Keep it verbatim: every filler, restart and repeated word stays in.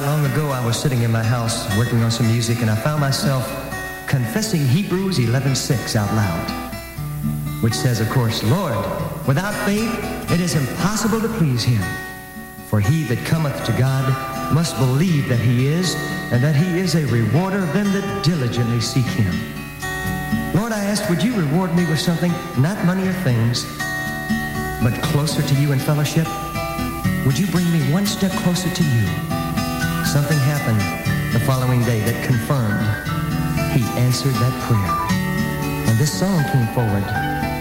Not long ago, I was sitting in my house working on some music, and I found myself confessing Hebrews eleven six out loud, which says, of course, Lord, without faith it is impossible to please him. For he that cometh to God must believe that he is, and that he is a rewarder of them that diligently seek him. Lord, I asked, would you reward me with something, not money or things, but closer to you in fellowship? Would you bring me one step closer to you? Something happened the following day that confirmed he answered that prayer. And this song came forward.